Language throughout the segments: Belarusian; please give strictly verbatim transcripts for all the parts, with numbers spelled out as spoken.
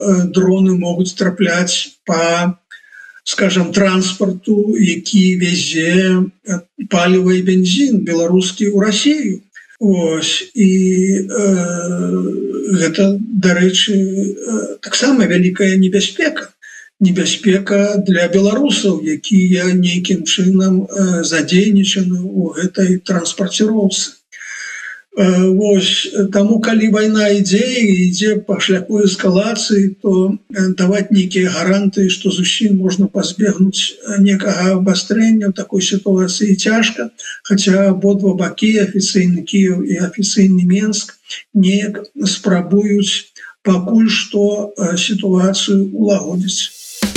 дроны могуць трапляць по, скажем, транспорту, які везе паліва і бензин беларускі ў Россию. Ось, і э, гэта, дарэчы, э, таксама вялікая небяспека. Небяспека для беларусаў, якія нейкім чынам э, задзейнічаны ў гэтай транспарціроўцы. Э, ось, таму, калі вайна ідзе і ідзе па шляху эскалацыі, то э, даваць нейкія гарантыі, што зусім можна пазбегнуць некага абастрэння ў такой сітуацыі цяжка, хаця абодва бакі, афіцыйны Кіеў і афіцыйны Менск, неяк спрабуюць пакуль што э, сітуацыю улагодзіць.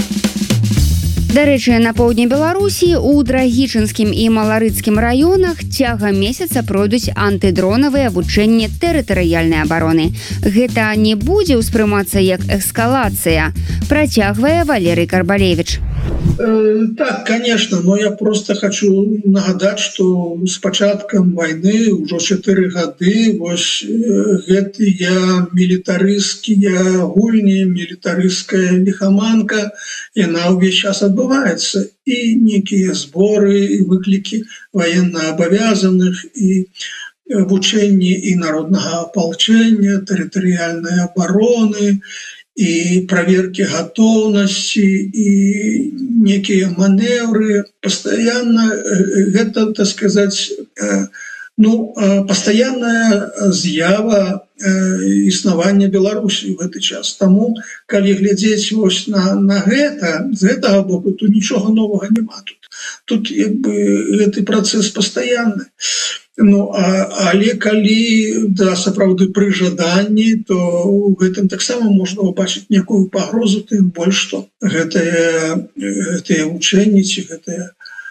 Дарэчы, на поўдні Беларусі у Драгічынскім і Маларыцкім раёнах цягам месяца пройдуць антыдронавыя вучэнні тэрытарыяльнай абароны. Гэта не будзе ўспрымацца як эскалацыя, працягвае Валерый Карбалевич. Э, так, конечно, но я просто хочу нагадать, что с початком войны уже четыре гады вось э, гэтыя милитаристские гульни, милитаристская лихоманка, яна увесь час отбывается. И некие сборы, и выклики военнообовязанных, и вучэнні и народного ополчения, территориальной обороны, и проверки готовности, и некие маневры. Постоянно это, так сказать, ну, постоянная з'ява існавання Беларусі в этот час. Тому, калі глядзець вось на, на гэта, з гэтага боку, то нічога новага няма тут. Тут як бы гэты працэс пастаянны. Ну, а, але калі да сапраўды пры жаданні, то ў гэтым таксама можна убачыць некую пагрозу, тым больш што гэтыя гэтыя вучэнні ці гэтыя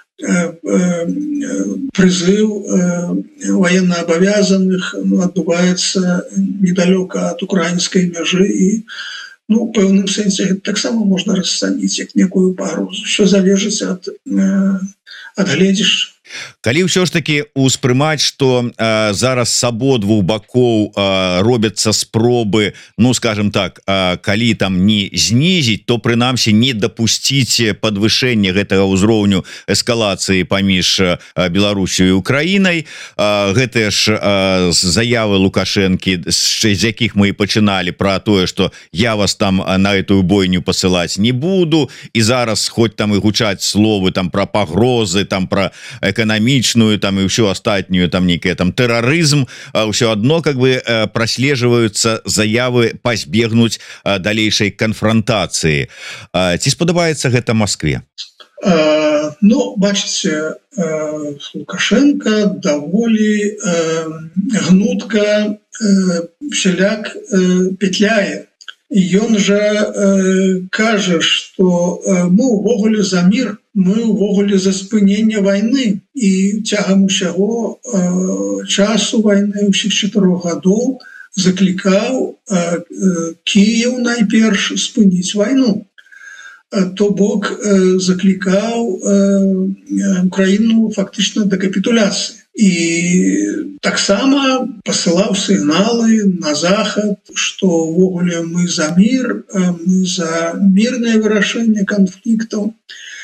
призыв военнообовязанных адбываецца недалёка ад украінскай мяжы, і ну, в пэўным сэнсе гэта таксама можна расцаніць як некую пагрозу. Все залежыць ад ад гледзішча. Калі ўсё ж таки успрымаць, што э, зараз с абодвух бакоў э, робяцца спробы, ну скажем так, э, калі там не знізіць, то прынамсі не дапусціць падвышэння гэтага ўзроўню эскалацыі паміж э, Беларусю і Украінай. Э, гэтыя ж э, заявы Лукашэнкі, з якіх мы і пачыналі, пра тое, што я вас там на эту бойню пасылаць не буду, і зараз хоць там і гучаць словы там пра пагрозы, там пра эканамічную там і ўсё астатнюю, там нейкая там тэрарызм, ўсё адно как бы праслежваюцца заявы пазбегнуць далейшай канфрантацыі. Ці спадабаецца гэта Маскве? Uh, ну, бачыце, uh, Лукашенко даволі uh, гнутка uh, всяляк uh, петляе. Ён жа э, кажа, што э, мы увогуле за мір, мы увогуле за спынення вайны, і цягам усяго э, часу вайны ўсіх чатырох гадоў заклікаў э, э, Кіеў найперш спыніць вайну. Э, то бок э, заклікаў э, Украіну фактычна да капітуляцыі. І таксама пасылаў сігналы на захад, што ўвогуле мы за мір, мы за мірнае вырашэнне канфліктаў.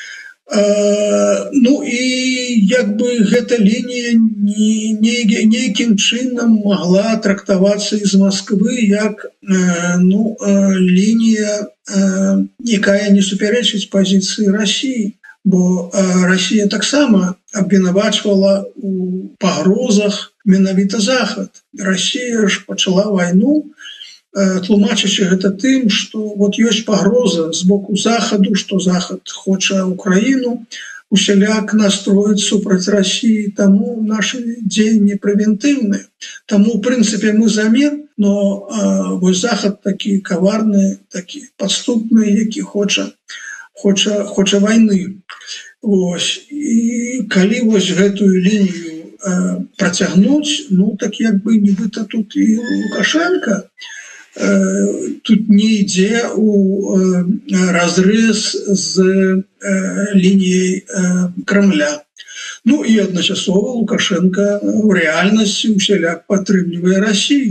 Ну і як бы гэта лінія нейкім чынам магла трактавацца з Масквы як ну, лінія, якая не супярэчыць пазіцыі Расіі. Бо Россия таксама абвінавачвала у пагрозах менавіта Захад. Россия ж пачала вайну, тлумачачы гэта тым, што вот ёсць пагроза з боку Захаду, што Захад хоча Украіну усяляк настроіць супраць России, таму нашы дзеянні прэвентыўныя. Таму, в прынцыпе, мы за мір, но вось Захад такі каварны, такі падступны, які хоча хоча, хоча вайны. Ось. І калі вось гэтую лінію э, працягнуць, ну так як бы нібыта тут і Лукашенко э, тут не ідзе у э, разрез з э, лініяй э, Кремля. Ну і адначасова Лукашенко ў рэальнасці ўсяляк падтрымлівае Расію.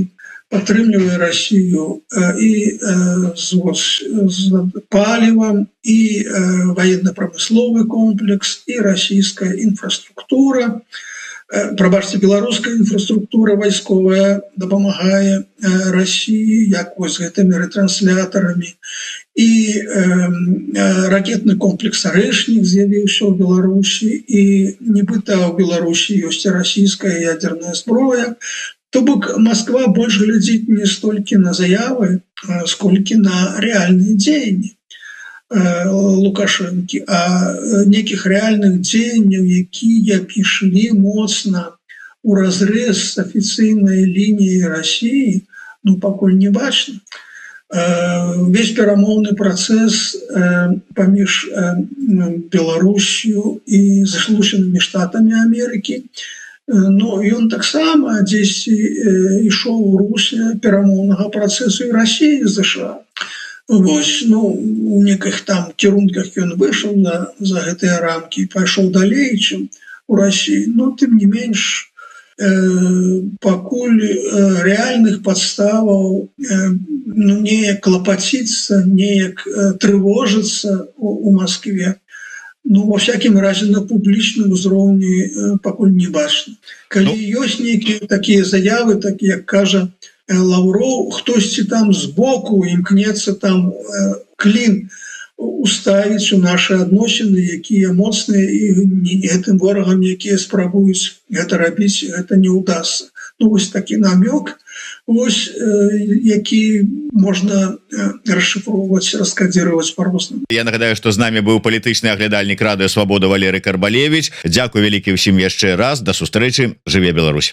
падтрымлівае Россию і з, з палівам, і военно-промысловый комплекс, і расійская інфраструктура. Прабачце, беларуская інфраструктура вайсковая дапамагае России, як вось гэтымі рэтрансляторамі. І э, ракетны комплекс «Арэшнік» з'явіўся ў Беларусі, і нібыта ў Беларусі ёсць расійская ядерная зброя. То бок Москва больш глядзіць не столькі на заявы, сколькі на рэальныя дзеянні Лукашэнкі, а некіх рэальных дзеянняў, якія б ішлі моцна у разрэз з афіцыйнай лініяй России, ну пакуль не бачна. Весь перамоўны працэс паміж Беларусью і Злучанымі Штатамі Амерыкі, ну ён таксама дзесьці ішоў у русле перамоўнага працэсу і России з США. Вось, ну, у неких там кірунках ён выйшаў за, за гэтыя рамкі, пайшоў далей, чым у России, но тым не менш, пакуль рэальных падставаў ну, неяк клапаціцца, неяк трывожыцца у Москве, ну, во всякім разе на публічным узроўні пакуль не бачна. Калі ну... ёсць нейкія такія заявы, так як кажа Лаўроў, хтосьці там збоку імкнецца там клін уставіць у нашы адносіны, якія моцныя, і гэтым ворагам, якія спрабуюць гэта рабіць, гэта не ўдасся. Ну, вось такі намёк, вось, які можна расшифроваць, раскадзіраваць па-рознаму. Я нагадаю, што з намі быў палітычны аглядальнік радыё Свабода Валерый Карбалевич. Дзякуй вялікі ўсім яшчэ раз. Да сустрэчы. Жыве Беларусь.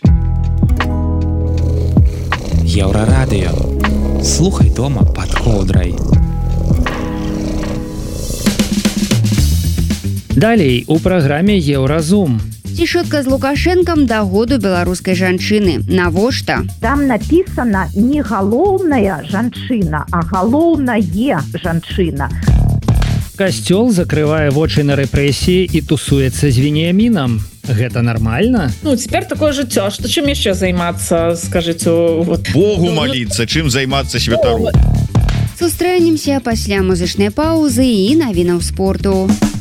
Еўрарадыё. Слухай дома пад коўдрай. Далей у праграме Еўразум. Цішотка з Лукашэнкам да году беларускай жанчыны. Навошта? Там напісана не галоўная жанчына, а галоўнае жанчына. Касцёл закрывае вочы на рэпрэсіі і тусуецца з Веніямінам. Гэта нормально? Ну, цяпер такое жыццё, што чым яшчэ займацца, скажыце, вот. Богу маліцца, чым займацца святару. Сустрэнемся пасля музычнай паўзы і навінаў спорту.